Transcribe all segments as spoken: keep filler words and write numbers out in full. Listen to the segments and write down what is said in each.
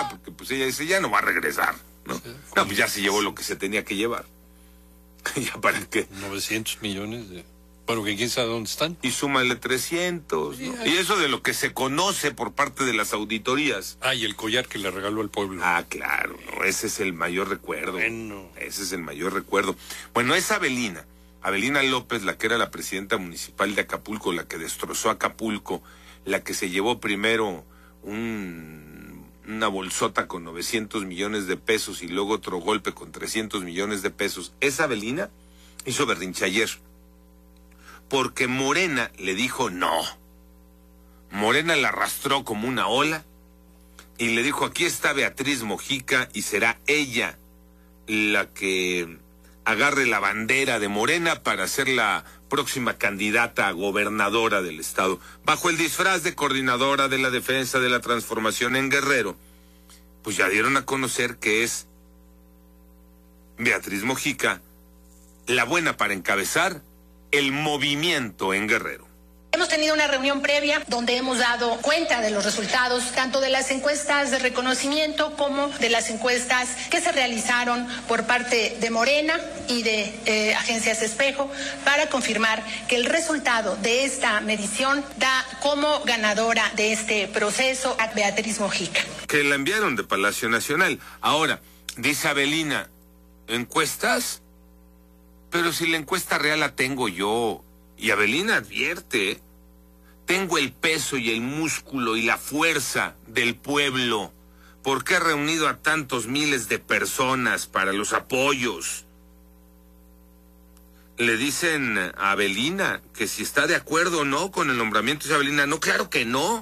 porque pues ella dice, ya no va a regresar, ¿no? Sí, no, pues ya se llevó lo que se tenía que llevar. ¿Ya para qué? novecientos millones de... Bueno, que quién sabe dónde están. Y súmale trescientos, sí, ¿no? Y eso de lo que se conoce por parte de las auditorías. Ah, y el collar que le regaló al pueblo. Ah, claro, no, ese es el mayor recuerdo. Bueno. Ese es el mayor recuerdo. Bueno, es Avelina, Avelina López, la que era la presidenta municipal de Acapulco, la que destrozó Acapulco, la que se llevó primero un, una bolsota con novecientos millones de pesos y luego otro golpe con trescientos millones de pesos. Esa Avelina hizo berrinche ayer, porque Morena le dijo no. Morena la arrastró como una ola y le dijo, aquí está Beatriz Mojica y será ella la que agarre la bandera de Morena para ser la próxima candidata a gobernadora del estado, bajo el disfraz de coordinadora de la defensa de la transformación en Guerrero. Pues ya dieron a conocer que es Beatriz Mojica la buena para encabezar el movimiento en Guerrero. Hemos tenido una reunión previa donde hemos dado cuenta de los resultados tanto de las encuestas de reconocimiento como de las encuestas que se realizaron por parte de Morena y de eh, agencias Espejo para confirmar que el resultado de esta medición da como ganadora de este proceso a Beatriz Mojica. Que la enviaron de Palacio Nacional. Ahora, dice Avelina, ¿encuestas? Pero si la encuesta real la tengo yo. Y Avelina advierte, tengo el peso y el músculo y la fuerza del pueblo, porque he reunido a tantos miles de personas para los apoyos. Le dicen a Avelina que si está de acuerdo o no con el nombramiento de Avelina. No, claro que no.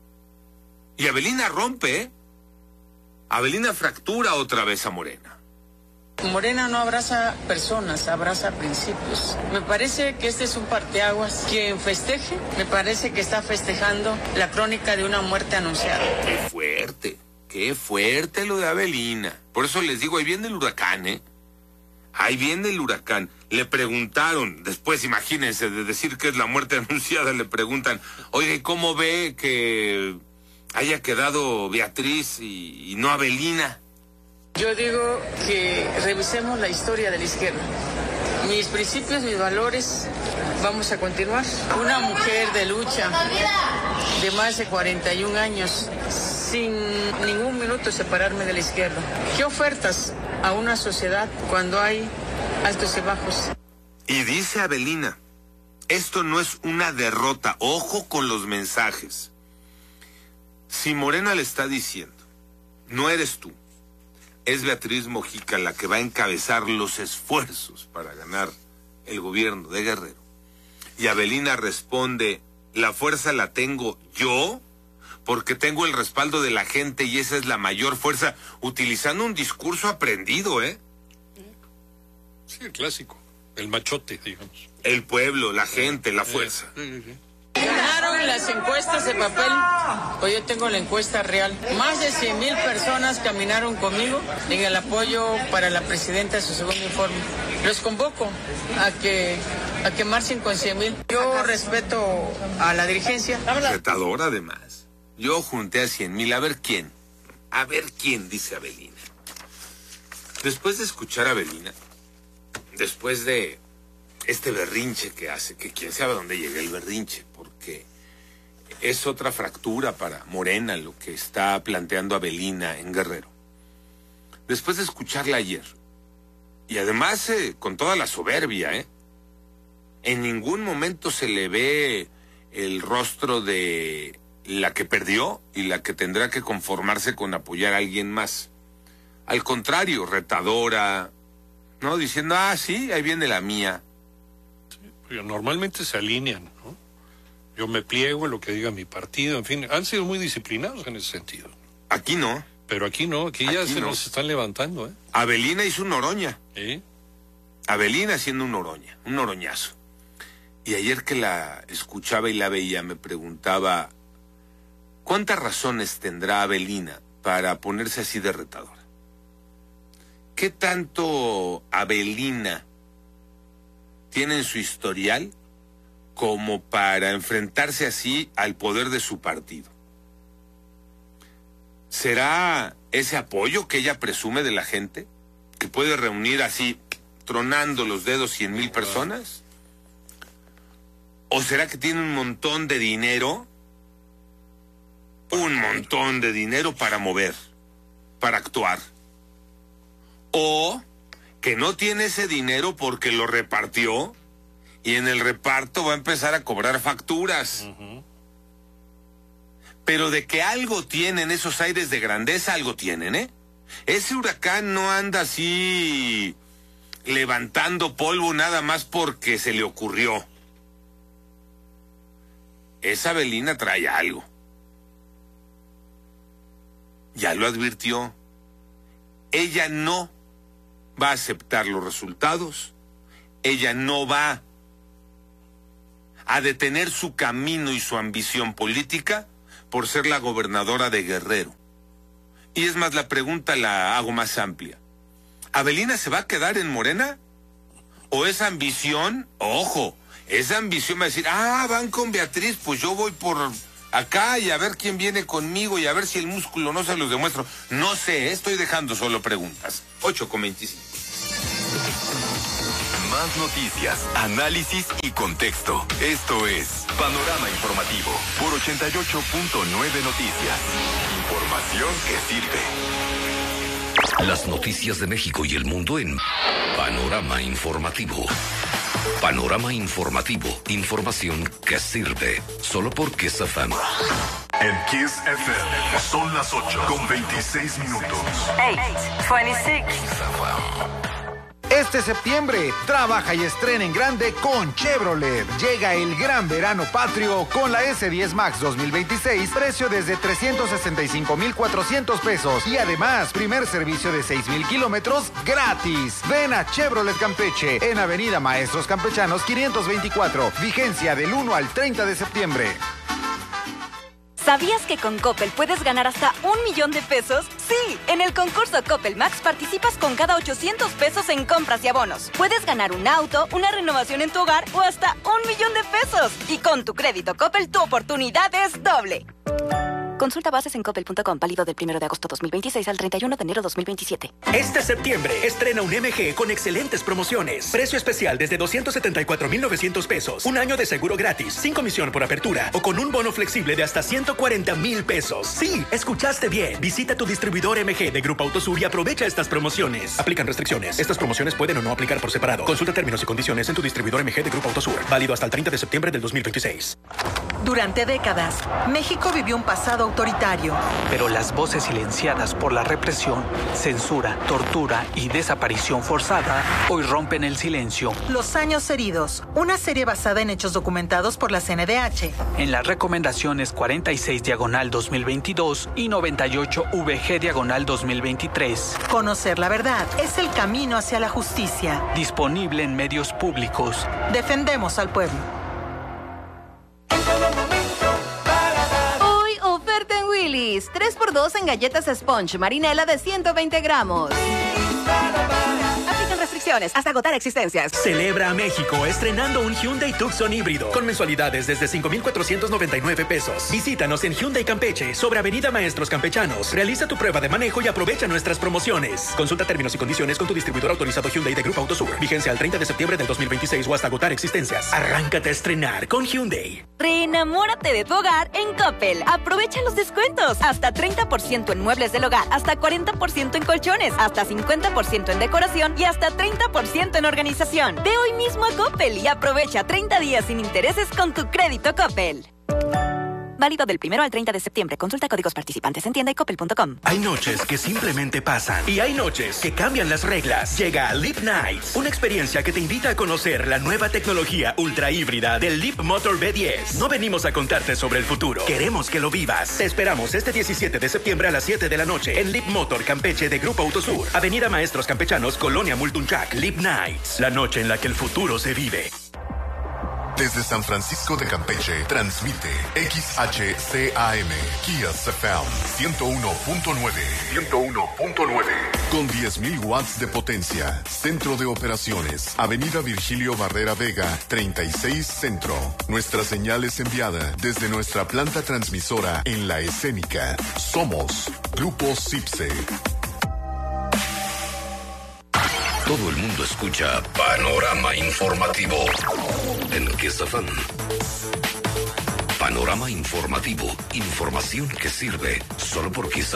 Y Avelina rompe, ¿eh? Avelina fractura otra vez a Morena. Morena no abraza personas, abraza principios. Me parece que este es un parteaguas. Quien festeje, me parece que está festejando la crónica de una muerte anunciada. Qué fuerte, qué fuerte lo de Avelina. Por eso les digo, ahí viene el huracán, ¿eh? Ahí viene el huracán. Le preguntaron, después imagínense, de decir que es la muerte anunciada, le preguntan, oye, ¿cómo ve que haya quedado Beatriz y, y no Avelina? Yo digo que revisemos la historia de la izquierda. Mis principios, mis valores, vamos a continuar. Una mujer de lucha de más de cuarenta y un años, sin ningún minuto separarme de la izquierda. ¿Qué ofertas a una sociedad cuando hay altos y bajos? Y dice Avelina, esto no es una derrota, ojo con los mensajes. Si Morena le está diciendo, no eres tú, es Beatriz Mojica la que va a encabezar los esfuerzos para ganar el gobierno de Guerrero. Y Avelina responde, la fuerza la tengo yo, porque tengo el respaldo de la gente y esa es la mayor fuerza, utilizando un discurso aprendido, ¿eh? Sí, el clásico, el machote, digamos. El pueblo, la gente, la fuerza. Sí, sí, sí. Ganaron las encuestas de papel, pues yo tengo la encuesta real. Más de cien mil personas caminaron conmigo en el apoyo para la presidenta de su segundo informe. Los convoco a que a que marchen con cien mil. Yo respeto a la dirigencia. Retador, además. Yo junté a cien mil, a ver quién. A ver quién, dice Avelina. Después de escuchar a Avelina, después de este berrinche que hace, que quién sabe dónde llega el berrinche, porque es otra fractura para Morena lo que está planteando Avelina en Guerrero. Después de escucharla ayer, y además eh, con toda la soberbia, ¿eh? En ningún momento se le ve el rostro de la que perdió y la que tendrá que conformarse con apoyar a alguien más. Al contrario, retadora, ¿no? Diciendo, ah, sí, ahí viene la mía. Normalmente se alinean, ¿no? Yo me pliego en lo que diga mi partido, en fin, han sido muy disciplinados en ese sentido. Aquí no. Pero aquí no, aquí, aquí ya se no. nos están levantando, ¿eh? Avelina hizo un Noroña. ¿Sí? Avelina haciendo un Noroña, un Noroñazo. Y ayer que la escuchaba y la veía, me preguntaba, ¿cuántas razones tendrá Avelina para ponerse así de retadora? ¿Qué tanto Avelina tiene en su historial como para enfrentarse así al poder de su partido? ¿Será ese apoyo que ella presume de la gente? ¿Que puede reunir así, tronando los dedos, cien mil personas? ¿O será que tiene un montón de dinero? Un montón de dinero para mover, para actuar. O que no tiene ese dinero porque lo repartió y en el reparto va a empezar a cobrar facturas. Uh-huh. Pero de que algo tienen esos aires de grandeza, algo tienen, ¿eh? Ese huracán no anda así levantando polvo nada más porque se le ocurrió. Esa Belinda trae algo. Ya lo advirtió. Ella no va a aceptar los resultados. Ella no va a detener su camino y su ambición política por ser la gobernadora de Guerrero. Y es más, la pregunta la hago más amplia. ¿Avelina se va a quedar en Morena? ¿O esa ambición? Ojo, esa ambición va a decir, ah, van con Beatriz, pues yo voy por acá y a ver quién viene conmigo y a ver si el músculo no se los demuestro. No sé, estoy dejando solo preguntas. ocho con veinticinco. Más noticias, análisis y contexto. Esto es Panorama Informativo por ochenta y ocho punto nueve Noticias. Información que sirve. Las noticias de México y el mundo en Panorama Informativo. Panorama Informativo. Información que sirve. Solo por Kiss F M. En Kiss F M son las ocho con veintiséis minutos. ocho veintiséis. Este septiembre, trabaja y estrena en grande con Chevrolet. Llega el gran verano patrio con la ese diez Max dos mil veintiséis, precio desde trescientos sesenta y cinco mil cuatrocientos pesos. Y además, primer servicio de seis mil kilómetros gratis. Ven a Chevrolet Campeche, en Avenida Maestros Campechanos quinientos veinticuatro. Vigencia del uno al treinta de septiembre. ¿Sabías que con Coppel puedes ganar hasta un millón de pesos? Sí, en el concurso Coppel Max participas con cada ochocientos pesos en compras y abonos. Puedes ganar un auto, una renovación en tu hogar o hasta un millón de pesos. Y con tu crédito Coppel, tu oportunidad es doble. Consulta bases en coppel punto com, válido del primero de agosto dos mil veintiséis al treinta y uno de enero dos mil veintisiete. Este septiembre estrena un M G con excelentes promociones. Precio especial desde doscientos setenta y cuatro mil novecientos pesos. Un año de seguro gratis, sin comisión por apertura o con un bono flexible de hasta ciento cuarenta mil pesos. Sí, escuchaste bien. Visita tu distribuidor M G de Grupo Autosur y aprovecha estas promociones. Aplican restricciones. Estas promociones pueden o no aplicar por separado. Consulta términos y condiciones en tu distribuidor M G de Grupo Autosur. Válido hasta el treinta de septiembre del dos mil veintiséis. Durante décadas, México vivió un pasado autoritario. Pero las voces silenciadas por la represión, censura, tortura y desaparición forzada hoy rompen el silencio. Los años heridos, una serie basada en hechos documentados por la C N D H. En las recomendaciones cuarenta y seis diagonal dos mil veintidós y noventa y ocho V G diagonal dos mil veintitrés. Conocer la verdad es el camino hacia la justicia. Disponible en medios públicos. Defendemos al pueblo. Willy's, tres por dos en galletas Sponge Marinela de ciento veinte gramos. Aplican restricciones hasta agotar existencias. Celebra a México estrenando un Hyundai Tucson híbrido con mensualidades desde cinco mil cuatrocientos noventa y nueve pesos. Visítanos en Hyundai Campeche sobre Avenida Maestros Campechanos. Realiza tu prueba de manejo y aprovecha nuestras promociones. Consulta términos y condiciones con tu distribuidor autorizado Hyundai de Grupo Autosur. Vigencia al treinta de septiembre del dos mil veintiséis o hasta agotar existencias. Arráncate a estrenar con Hyundai. Reenamórate de tu hogar en Coppel. Aprovecha los descuentos. Hasta treinta por ciento en muebles del hogar, hasta cuarenta por ciento en colchones, hasta cincuenta por ciento en decoración y hasta treinta por ciento en organización. Ve hoy mismo a Coppel y aprovecha treinta días sin intereses con tu crédito Coppel. Válido del primero al treinta de septiembre. Consulta códigos participantes en tienda y coppel punto com. Hay noches que simplemente pasan y hay noches que cambian las reglas. Llega Leap Nights, una experiencia que te invita a conocer la nueva tecnología ultra híbrida del Leap Motor B diez. No venimos a contarte sobre el futuro, queremos que lo vivas. Te esperamos este diecisiete de septiembre a las siete de la noche en Leap Motor Campeche de Grupo Autosur. Avenida Maestros Campechanos, Colonia Multunchac. Leap Nights, la noche en la que el futuro se vive. Desde San Francisco de Campeche, transmite X H C A M, Kiss F M, ciento uno punto nueve. ciento uno punto nueve. Con diez mil watts de potencia. Centro de operaciones. Avenida Virgilio Barrera Vega, treinta y seis Centro. Nuestra señal es enviada desde nuestra planta transmisora en La Escénica. Somos Grupo Cipse. Todo el mundo escucha Panorama Informativo en Kiss F M. Panorama Informativo. Información que sirve solo por Kiss